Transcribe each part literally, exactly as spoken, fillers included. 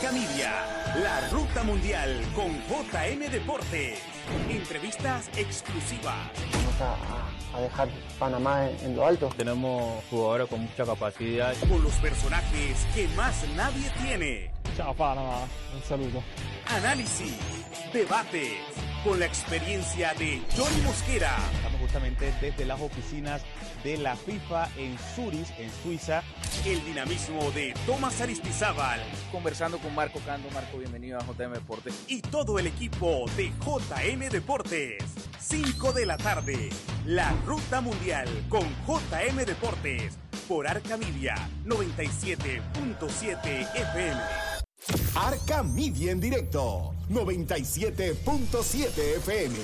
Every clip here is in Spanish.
Arca Media, la ruta mundial con J M Deportes. Entrevistas exclusivas. Vamos a, a dejar Panamá en, en lo alto. Tenemos jugadores con mucha capacidad. Con los personajes que más nadie tiene. Chao Panamá, un saludo. Análisis, debates, con la experiencia de Johnny Mosquera. Estamos justamente desde las oficinas de la FIFA en Zurich, en Suiza. El dinamismo de Tomás Aristizábal. Conversando con Marco Cando. Marco, bienvenido a J M Deportes. Y todo el equipo de J M Deportes. cinco de la tarde. La Ruta Mundial con J M Deportes. Por Arca Media noventa y siete punto siete F M. Arca Media en directo, noventa y siete punto siete F M.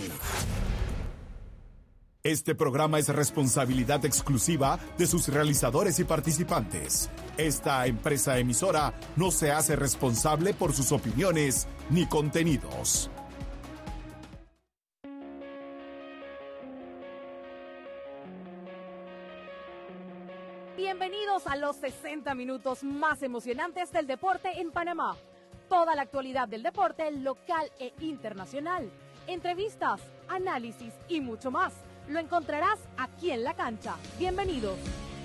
Este programa es responsabilidad exclusiva de sus realizadores y participantes. Esta empresa emisora no se hace responsable por sus opiniones ni contenidos. Bienvenidos a los sesenta minutos más emocionantes del deporte en Panamá. Toda la actualidad del deporte local e internacional. Entrevistas, análisis y mucho más. Lo encontrarás aquí en la cancha. Bienvenidos.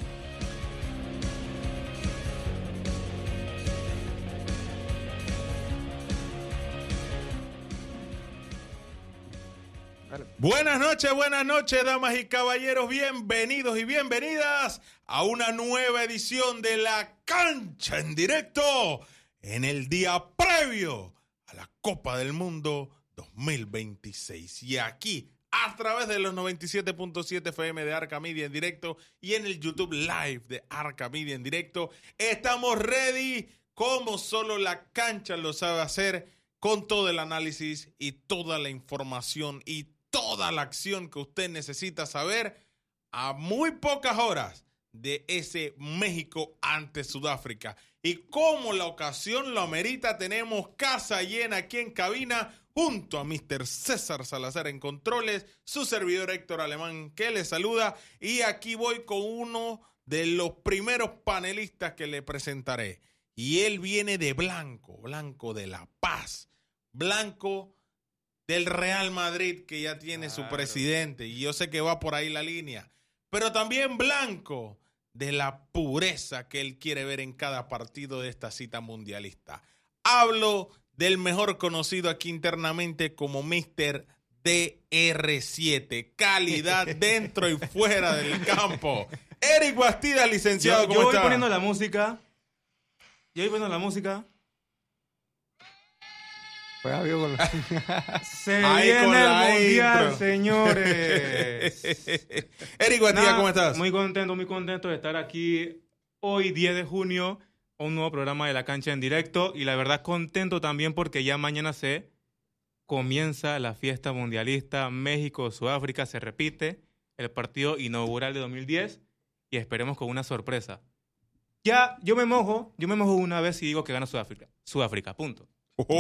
Buenas noches, buenas noches, damas y caballeros. Bienvenidos y bienvenidas a una nueva edición de La Cancha en Directo en el día previo a la Copa del Mundo dos mil veintiséis. Y aquí, a través de los noventa y siete punto siete F M de Arca Media en directo y en el YouTube Live de Arca Media en directo, estamos ready como solo La Cancha lo sabe hacer, con todo el análisis y toda la información y toda la acción que usted necesita saber a muy pocas horas de ese México ante Sudáfrica. Y como la ocasión lo amerita, tenemos casa llena aquí en cabina junto a mister César Salazar en controles, su servidor Héctor Alemán que le saluda, y aquí voy con uno de los primeros panelistas que le presentaré. Y él viene de blanco, blanco de La Paz, blanco del Real Madrid, que ya tiene claro su presidente, y yo sé que va por ahí la línea, pero también blanco de la pureza que él quiere ver en cada partido de esta cita mundialista. Hablo del mejor conocido aquí internamente como mister D R siete, calidad dentro y fuera del campo. Eric Bastida, licenciado, yo, ¿cómo yo voy está? poniendo la música, yo voy poniendo la música. Se Ahí viene con el la mundial, intro. señores. Eric Bastida, Nada, ¿cómo estás? Muy contento, muy contento de estar aquí hoy, diez de junio, un nuevo programa de La Cancha en Directo. Y la verdad, contento también porque ya mañana se comienza la fiesta mundialista. México-Sudáfrica se repite el partido inaugural de dos mil diez y esperemos con una sorpresa. Ya, yo me mojo, yo me mojo una vez y digo que gana Sudáfrica. Sudáfrica, punto.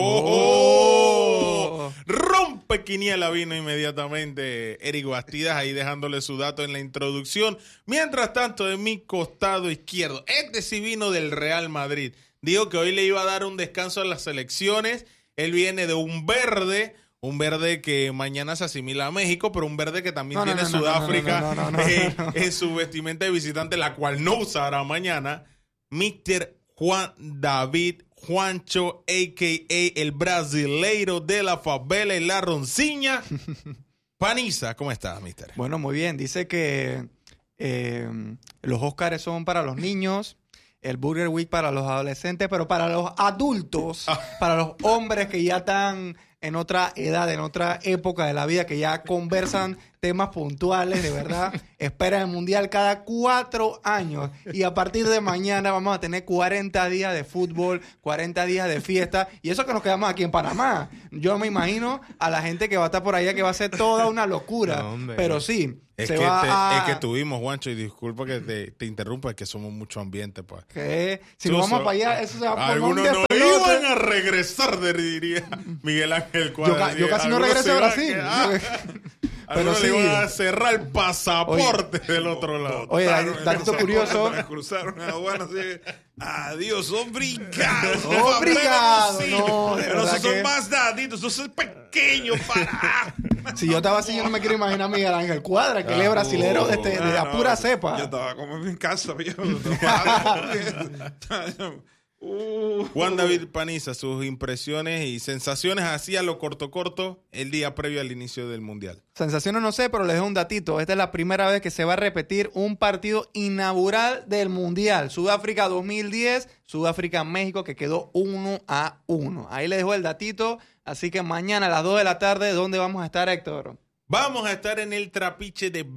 ¡Oh! Rompe quiniela vino inmediatamente Eric Bastidas, ahí dejándole su dato en la introducción. Mientras tanto, de mi costado izquierdo, este sí vino del Real Madrid. Dijo que hoy le iba a dar un descanso a las selecciones. Él viene de un verde, un verde que mañana se asimila a México, pero un verde que también No, no, tiene no, no, Sudáfrica no, no, no, no, en, no. en su vestimenta de visitante, la cual no usará mañana. mister Juan David Juancho, a k a el brasileiro de la favela y la ronciña. Paniza, ¿cómo estás, mister? Bueno, muy bien. Dice que eh, los Óscares son para los niños, el Burger Week para los adolescentes, pero para los adultos, para los hombres que ya están en otra edad, en otra época de la vida, que ya conversan temas puntuales, de verdad, esperan el Mundial cada cuatro años. Y a partir de mañana vamos a tener cuarenta días de fútbol, cuarenta días de fiesta. Y eso que nos quedamos aquí en Panamá. Yo me imagino a la gente que va a estar por allá que va a ser toda una locura. No, pero sí, Es se que, va te- a... es que tuvimos, Juancho, y disculpa que te, te interrumpa, es que somos mucho ambiente, pues. que si Tú nos vamos so- para allá, eso se va a poner un Algunos no despelote. iban a regresar, de- diría Miguel Ángel Yo, Cuadra. ca- yo casi no Algunos regreso se a iban Brasil. quedar. Pero sí. sí. le va a cerrar el pasaporte Oye, del otro lado. Oye, dato curioso. Cruzaron la aduana así. Adiós, obrigado. Obrigado. Sí. No, de Pero verdad esos son que- más daditos, esos son pequeños para. Si yo estaba así, yo no me quiero imaginar a Miguel Ángel Cuadra, que él es Ah, brasilero oh, de, este- de ah, a no, pura Yo cepa. estaba como en casa, viejo. Uh, Juan David Paniza, sus impresiones y sensaciones así a lo corto corto el día previo al inicio del Mundial. Sensaciones no sé, pero les dejo un datito. Esta es la primera vez que se va a repetir un partido inaugural del Mundial. Sudáfrica dos mil diez, Sudáfrica-México, que quedó uno a uno. Ahí les dejo el datito. Así que mañana a las dos de la tarde, ¿dónde vamos a estar, Héctor? Vamos a estar en el Trapiche de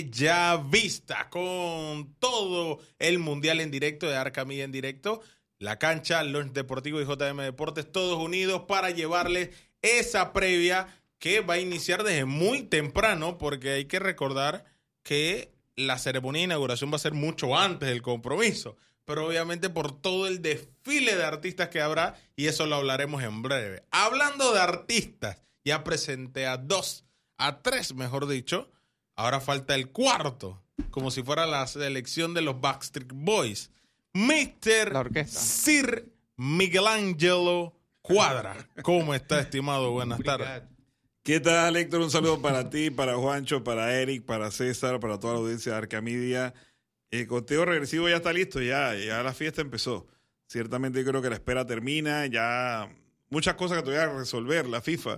Bellavista con todo el Mundial en directo de Arca Media en directo. La cancha, Launch Deportivo y J M Deportes, todos unidos para llevarles esa previa que va a iniciar desde muy temprano, porque hay que recordar que la ceremonia de inauguración va a ser mucho antes del compromiso, pero obviamente por todo el desfile de artistas que habrá, y eso lo hablaremos en breve. Hablando de artistas, ya presenté a dos, a tres mejor dicho, ahora falta el cuarto, como si fuera la selección de los Backstreet Boys. mister Sir Miguel Ángelo Cuadra. ¿Cómo está, estimado? Buenas tardes. ¿Qué tal, Héctor? Un saludo para ti, para Juancho, para Eric, para César, para toda la audiencia de Arcamedia. El conteo regresivo ya está listo, ya, ya la fiesta empezó. Ciertamente yo creo que la espera termina, ya muchas cosas que todavía resolver la FIFA.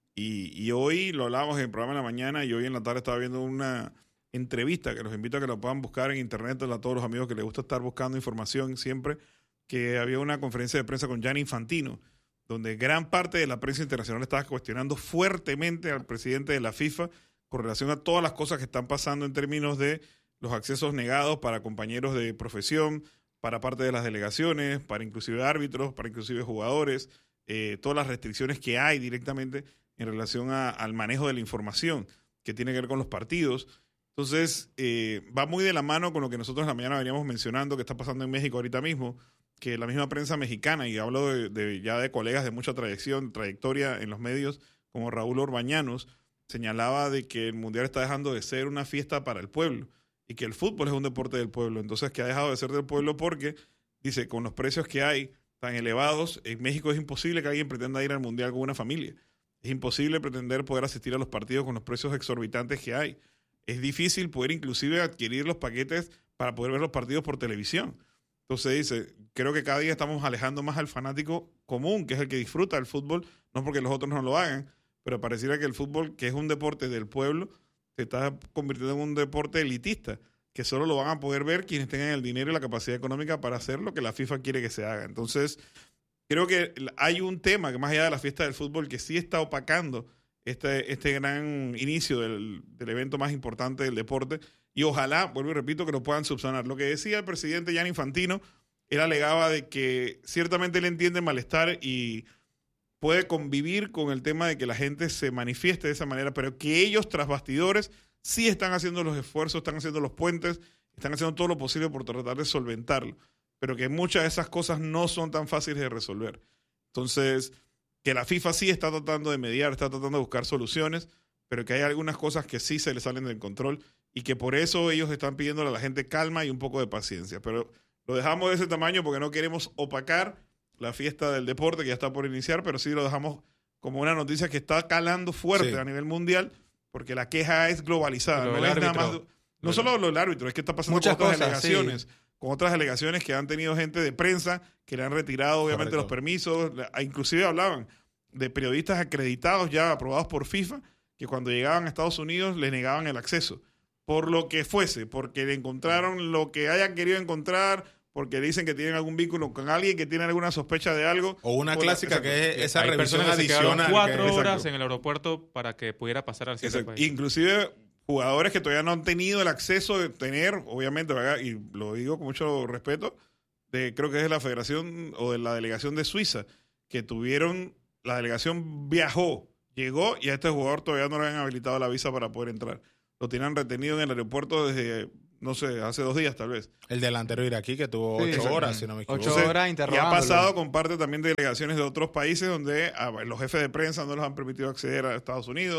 Y, y hoy lo hablábamos en el programa de la mañana y hoy en la tarde estaba viendo una entrevista que los invito a que lo puedan buscar en internet a todos los amigos que les gusta estar buscando información siempre, que había una conferencia de prensa con Gianni Infantino, donde gran parte de la prensa internacional estaba cuestionando fuertemente al presidente de la FIFA con relación a todas las cosas que están pasando en términos de los accesos negados para compañeros de profesión, para parte de las delegaciones, para inclusive árbitros, para inclusive jugadores, eh, todas las restricciones que hay directamente en relación a, al manejo de la información que tiene que ver con los partidos. Entonces, eh, va muy de la mano con lo que nosotros en la mañana veníamos mencionando que está pasando en México ahorita mismo, que la misma prensa mexicana, y hablo de, de, ya de colegas de mucha trayección, trayectoria en los medios, como Raúl Orbañanos, señalaba de que el Mundial está dejando de ser una fiesta para el pueblo y que el fútbol es un deporte del pueblo. Entonces, que ha dejado de ser del pueblo porque, dice, con los precios que hay tan elevados, en México es imposible que alguien pretenda ir al Mundial con una familia. Es imposible pretender poder asistir a los partidos con los precios exorbitantes que hay. Es difícil poder inclusive adquirir los paquetes para poder ver los partidos por televisión. Entonces dice, creo que cada día estamos alejando más al fanático común, que es el que disfruta del fútbol, no porque los otros no lo hagan, pero pareciera que el fútbol, que es un deporte del pueblo, se está convirtiendo en un deporte elitista, que solo lo van a poder ver quienes tengan el dinero y la capacidad económica para hacer lo que la FIFA quiere que se haga. Entonces, creo que hay un tema que más allá de la fiesta del fútbol que sí está opacando Este, este gran inicio del, del evento más importante del deporte, y ojalá, vuelvo y repito, que lo puedan subsanar. Lo que decía el presidente Gianni Infantino, él alegaba de que ciertamente él entiende el malestar y puede convivir con el tema de que la gente se manifieste de esa manera, pero que ellos tras bastidores sí están haciendo los esfuerzos, están haciendo los puentes, están haciendo todo lo posible por tratar de solventarlo, pero que muchas de esas cosas no son tan fáciles de resolver. Entonces, que la FIFA sí está tratando de mediar, está tratando de buscar soluciones, pero que hay algunas cosas que sí se le salen del control y que por eso ellos están pidiéndole a la gente calma y un poco de paciencia. Pero lo dejamos de ese tamaño porque no queremos opacar la fiesta del deporte que ya está por iniciar, pero sí lo dejamos como una noticia que está calando fuerte sí. a nivel mundial, porque la queja es globalizada. No, es nada más, no solo lo del árbitro, es que está pasando Muchas con otras cosas, delegaciones. Sí. Con otras delegaciones que han tenido gente de prensa que le han retirado obviamente Correcto. los permisos, inclusive hablaban de periodistas acreditados ya aprobados por FIFA que cuando llegaban a Estados Unidos les negaban el acceso, por lo que fuese, porque le encontraron lo que hayan querido encontrar, porque dicen que tienen algún vínculo con alguien, que tienen alguna sospecha de algo. O una clásica la, que es esa Hay revisión adicional. Cuatro que, horas exacto. en el aeropuerto para que pudiera pasar al siguiente país. Inclusive jugadores que todavía no han tenido el acceso de tener, obviamente, y lo digo con mucho respeto, de, creo que es de la Federación o de la Delegación de Suiza, que tuvieron, la delegación viajó, llegó y a este jugador todavía no le habían habilitado la visa para poder entrar. Lo tienen retenido en el aeropuerto desde, no sé, hace dos días tal vez. El delantero iraquí que tuvo sí, ocho sí, horas, si no me equivoco. Ocho horas interrogándolo. Y ha pasado con parte también de delegaciones de otros países donde a, los jefes de prensa no los han permitido acceder a Estados Unidos,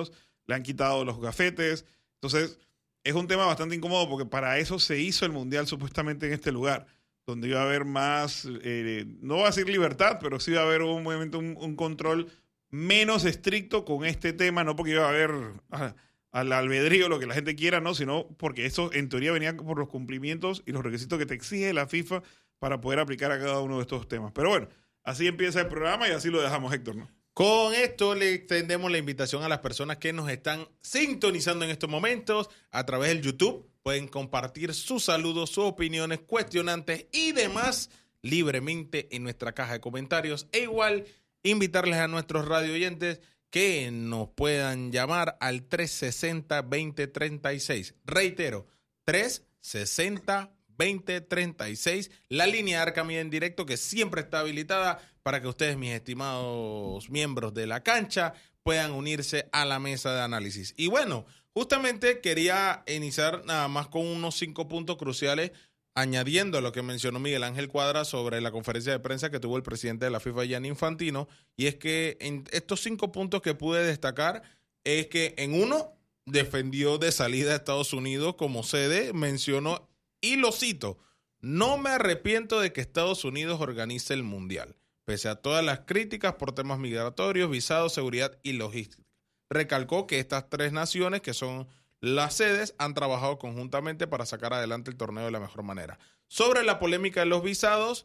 le han quitado los gafetes. Entonces, es un tema bastante incómodo porque para eso se hizo el Mundial supuestamente en este lugar, donde iba a haber más, eh, no va a decir libertad, pero sí va a haber un movimiento, un, un control menos estricto con este tema, no porque iba a haber ah, al albedrío lo que la gente quiera, no, sino porque eso en teoría venía por los cumplimientos y los requisitos que te exige la FIFA para poder aplicar a cada uno de estos temas. Pero bueno, así empieza el programa y así lo dejamos, Héctor, ¿no? Con esto le extendemos la invitación a las personas que nos están sintonizando en estos momentos a través del YouTube. Pueden compartir sus saludos, sus opiniones, cuestionantes y demás libremente en nuestra caja de comentarios. E igual, invitarles a nuestros radio oyentes que nos puedan llamar al tres sesenta, veinte treinta y seis. Reitero, tres sesenta, veinte treinta y seis, la línea de Arcamida en directo que siempre está habilitada para que ustedes, mis estimados miembros de la cancha, puedan unirse a la mesa de análisis. Y bueno, justamente quería iniciar nada más con unos cinco puntos cruciales, añadiendo a lo que mencionó Miguel Ángel Cuadra sobre la conferencia de prensa que tuvo el presidente de la FIFA, Gianni Infantino, y es que en estos cinco puntos que pude destacar es que en uno defendió de salida a Estados Unidos como sede, mencionó, y lo cito, no me arrepiento de que Estados Unidos organice el Mundial, pese a todas las críticas por temas migratorios, visados, seguridad y logística. Recalcó que estas tres naciones, que son las sedes, han trabajado conjuntamente para sacar adelante el torneo de la mejor manera. Sobre la polémica de los visados,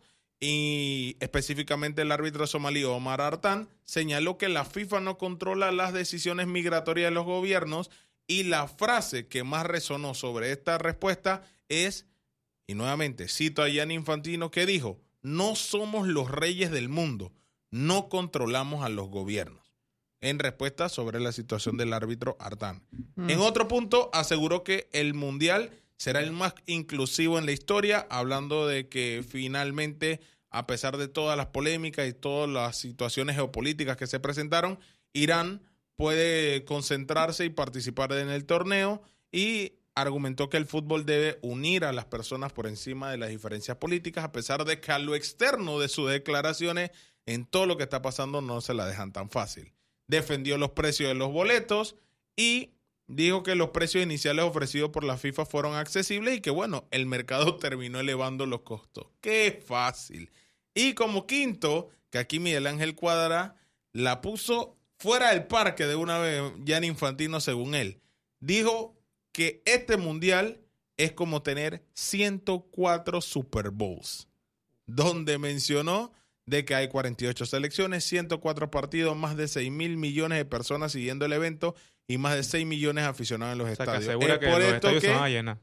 y específicamente el árbitro somalí Omar Artan, señaló que la FIFA no controla las decisiones migratorias de los gobiernos, y la frase que más resonó sobre esta respuesta es, y nuevamente cito a Gianni Infantino, que dijo: no somos los reyes del mundo, no controlamos a los gobiernos, en respuesta sobre la situación del árbitro Artan. Mm. En otro punto, aseguró que el Mundial será el más inclusivo en la historia, hablando de que finalmente, a pesar de todas las polémicas y todas las situaciones geopolíticas que se presentaron, Irán puede concentrarse y participar en el torneo, y argumentó que el fútbol debe unir a las personas por encima de las diferencias políticas, a pesar de que a lo externo de sus declaraciones, en todo lo que está pasando, no se la dejan tan fácil. Defendió los precios de los boletos y dijo que los precios iniciales ofrecidos por la FIFA fueron accesibles y que, bueno, el mercado terminó elevando los costos. ¡Qué fácil! Y como quinto, que aquí Miguel Ángel Cuadra la puso fuera del parque de una vez, Gianni Infantino, según él. Dijo que este mundial es como tener ciento cuatro Super Bowls, donde mencionó de que hay cuarenta y ocho selecciones, ciento cuatro partidos, más de seis mil millones de personas siguiendo el evento y más de seis millones de aficionados en los o sea, estadios. Que asegura es que por los esto estadios que se van a llenar.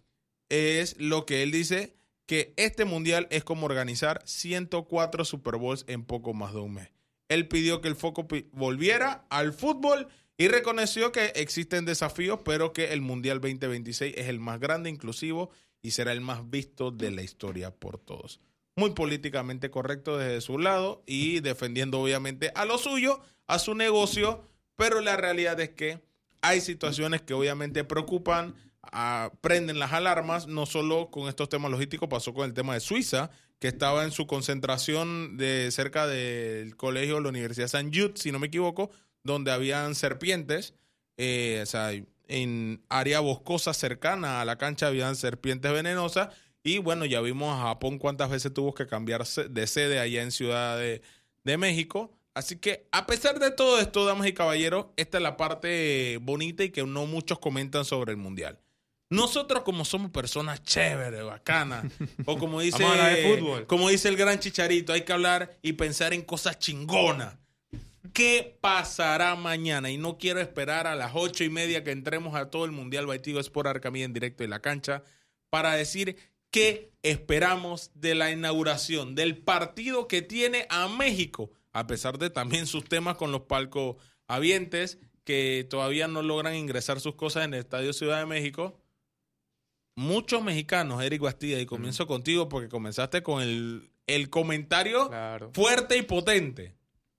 Es lo que él dice, que este mundial es como organizar ciento cuatro Super Bowls en poco más de un mes. Él pidió que el foco volviera al fútbol y reconoció que existen desafíos, pero que el Mundial veinte veintiséis es el más grande, inclusivo, y será el más visto de la historia por todos. Muy políticamente correcto desde su lado y defendiendo obviamente a lo suyo, a su negocio, pero la realidad es que hay situaciones que obviamente preocupan, uh, prenden las alarmas, no solo con estos temas logísticos, pasó con el tema de Suiza, que estaba en su concentración de cerca del colegio de la Universidad Saint Jude, si no me equivoco, donde habían serpientes, eh, o sea, en área boscosa cercana a la cancha habían serpientes venenosas, y bueno, ya vimos a Japón cuántas veces tuvo que cambiar de sede allá en Ciudad de, de México. Así que, a pesar de todo esto, damas y caballeros, esta es la parte bonita y que no muchos comentan sobre el Mundial. Nosotros, como somos personas chéveres, bacanas, o como dice, Vamos a hablar de fútbol. como dice el gran Chicharito, hay que hablar y pensar en cosas chingonas. ¿Qué pasará mañana? Y no quiero esperar a las ocho y media que entremos a todo el Mundial Baitigo Sport Arcamida en directo en la cancha para decir qué esperamos de la inauguración del partido que tiene a México, a pesar de también sus temas con los palcos habientes, que todavía no logran ingresar sus cosas en el Estadio Ciudad de México. Muchos mexicanos, Eric Bastida, y comienzo mm. contigo porque comenzaste con el, el comentario claro. fuerte y potente.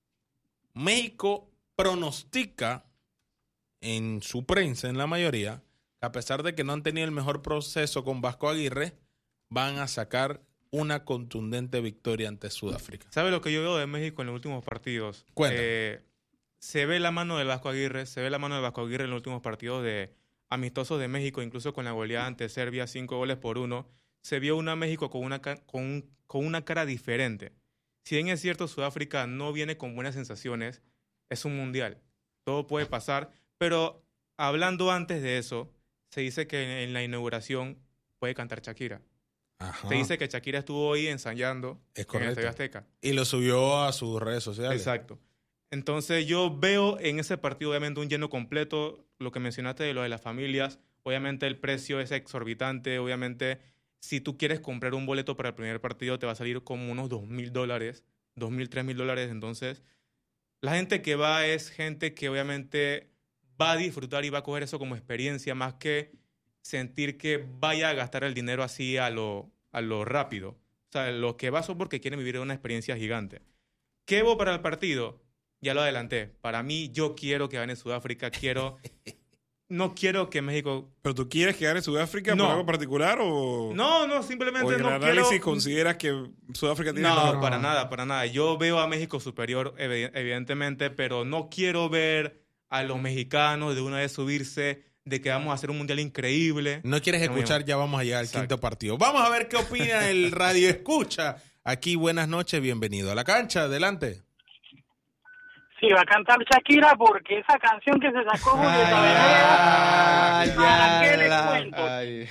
México pronostica en su prensa, en la mayoría, que a pesar de que no han tenido el mejor proceso con Vasco Aguirre, van a sacar una contundente victoria ante Sudáfrica. ¿Sabe lo que yo veo de México en los últimos partidos? Cuéntame. Eh, se ve la mano del Vasco Aguirre, se ve la mano del Vasco Aguirre en los últimos partidos de amistosos de México, incluso con la goleada ante Serbia, cinco goles por uno. Se vio una México con una, con, un, con una cara diferente. Si bien es cierto, Sudáfrica no viene con buenas sensaciones, es un mundial. Todo puede pasar, pero hablando antes de eso, se dice que en la inauguración puede cantar Shakira. Ajá. Se dice que Shakira estuvo hoy ensayando Es en el correcto. Estadio Azteca. Y lo subió a sus redes sociales. Exacto. Entonces yo veo en ese partido obviamente un lleno completo, lo que mencionaste de lo de las familias, obviamente el precio es exorbitante, obviamente si tú quieres comprar un boleto para el primer partido te va a salir como unos dos mil dólares, dos mil, tres mil dólares, entonces la gente que va es gente que obviamente va a disfrutar y va a coger eso como experiencia más que sentir que vaya a gastar el dinero así a lo, a lo rápido. O sea, los que va son porque quieren vivir una experiencia gigante. ¿Qué hubo para el partido? Ya lo adelanté. Para mí, yo quiero que gane Sudáfrica. Quiero... No quiero que México... ¿Pero tú quieres que gane Sudáfrica No. por algo particular o...? No, no, simplemente ¿O en no el análisis quiero... consideras que Sudáfrica tiene... No, mejor- para nada, para nada. Yo veo a México superior, evi- evidentemente, pero no quiero ver a los mexicanos de una vez subirse de que vamos a hacer un mundial increíble. No quieres No, escuchar, mismo. ya vamos a llegar al Exacto. quinto partido. Vamos a ver qué opina el radio escucha. Aquí, buenas noches, bienvenido a la cancha. Adelante. Sí, va a cantar Shakira porque esa canción que se sacó Julio Ah, Tabanera, ¿para qué ya les la- cuento? ay.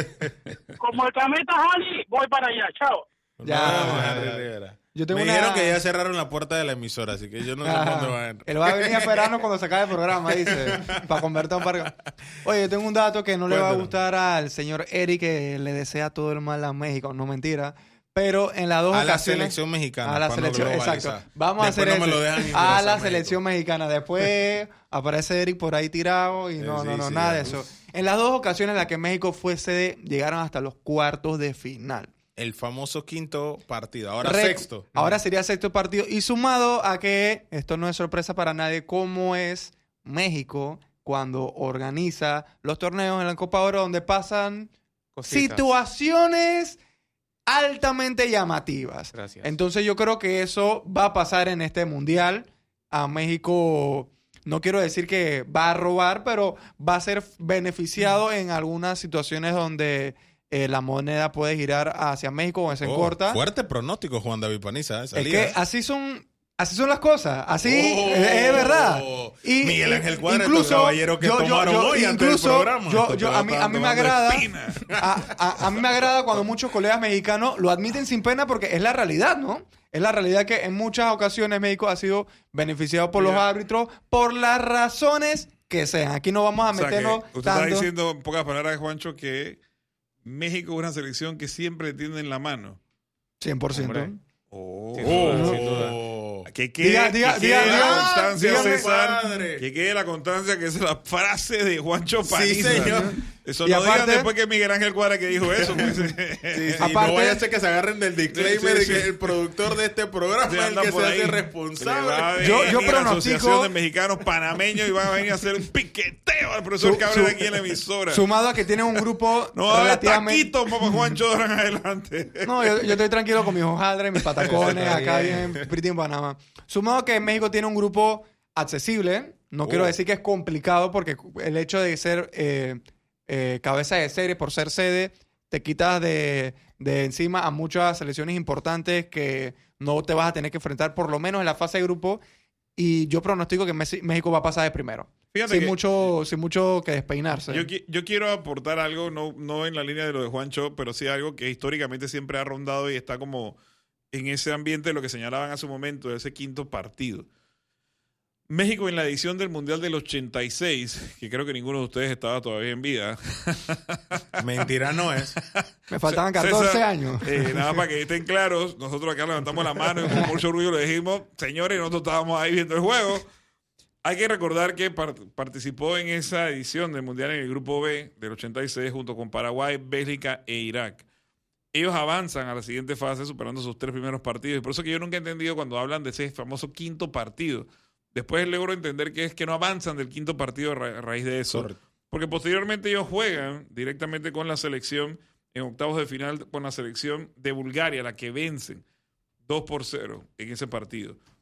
Como el Cameta Jali, voy para allá, chao. Ya, Vamos, ya, Henry ya. Rivera. Yo tengo Me una- dijeron que ya cerraron la puerta de la emisora, así que yo no sé Ajá. cuándo van a entrar. Él va a venir a esperarnos cuando se acabe el programa, dice, para convertir un par. Oye, yo tengo un dato que no le va a Cuéntanos. gustar al señor Eric, que le desea todo el mal a México, no mentira. Pero en las dos A la ocasiones... selección mexicana, A la para no selección, globalizar. exacto. Vamos Después a hacer no me ese. lo dejan A ingresar la a México. selección mexicana. Después aparece Eric por ahí tirado y no, Sí, no, sí, no, sí, nada ya. de eso. En las dos ocasiones en las que México fue sede, llegaron hasta los cuartos de final. El famoso quinto partido, ahora Re- sexto. Ahora sería sexto partido. Y sumado a que, esto no es sorpresa para nadie, cómo es México cuando organiza los torneos en la Copa Oro donde pasan Cositas. situaciones altamente llamativas. Gracias. Entonces yo creo que eso va a pasar en este mundial. A México, no quiero decir que va a robar, pero va a ser beneficiado en algunas situaciones donde eh, la moneda puede girar hacia México o se Oh, corta. fuerte pronóstico, Juan David Paniza. ¿eh? Es Salía. que así son, así son las cosas. Así Oh. es, es verdad. Y, Miguel Ángel Cuadra, incluso, estos caballeros que tomaron hoy antes del incluso, programa. yo, Estos yo- a mí, a mí me tomando agrada, espina. a, a- a mí me agrada cuando muchos colegas mexicanos lo admiten sin pena porque es la realidad, ¿no? Es la realidad que en muchas ocasiones México ha sido beneficiado por los Mira. árbitros por las razones que sean. Aquí no vamos a O sea, que meternos usted está tanto. diciendo en pocas palabras, Juancho, que México es una selección que siempre tiene en la mano. cien por ciento. Hombre. Oh. Sin duda, sin duda. Que quede, Diga, diga, que diga, quede diga, la constancia, dígame. César. Padre. Que quede la constancia, que esa es la frase de Juancho Sí, Paniza. señor. Eso Y no digan aparte- después que Miguel Ángel Cuadra que dijo eso. pues. Sí, sí, Aparte- no vaya a ser que se agarren del disclaimer Sí, sí, de sí. que el productor de este programa Se es el anda que por se ahí. hace Le va a responsable. Yo- yo venir la pronostico- Asociación de Mexicanos Panameños y van a venir a hacer un piqueteo al profesor Su- Cabrera su- aquí en la emisora. Sumado a que tienen un grupo No va a haber relativamente... taquitos, papá Juancho, de ahora en adelante. No, yo, yo estoy tranquilo con mis hojaldres, mis patacones, Está acá bien. bien, pretty en Panamá. Sumado que México tiene un grupo accesible, no Oh. quiero decir que es complicado porque el hecho de ser eh, eh, cabeza de serie por ser sede, te quitas de, de encima a muchas selecciones importantes que no te vas a tener que enfrentar por lo menos en la fase de grupo y yo pronostico que Messi- México va a pasar de primero. Fíjate Sin que- mucho, sin mucho que despeinarse. Yo, qui- yo quiero aportar algo, no, no en la línea de lo de Juancho, pero sí algo que históricamente siempre ha rondado y está como en ese ambiente de lo que señalaban hace un momento, de ese quinto partido. México en la edición del Mundial del ochenta y seis, que creo que ninguno de ustedes estaba todavía en vida. Mentira no es. Me faltaban César, catorce años. eh, nada para que estén claros, nosotros acá levantamos la mano y con mucho orgullo le dijimos, señores, nosotros estábamos ahí viendo el juego. Hay que recordar que part- participó en esa edición del Mundial en el Grupo B del ochenta y seis junto con Paraguay, Bélgica e Irak. Ellos avanzan a la siguiente fase superando sus tres primeros partidos. Y por eso que yo nunca he entendido cuando hablan de ese famoso quinto partido. Después logro entender que es que no avanzan del quinto partido a, ra- a raíz de eso. Correcto. Porque posteriormente ellos juegan directamente con la selección en octavos de final con la selección de Bulgaria, la que vencen dos por cero en ese partido.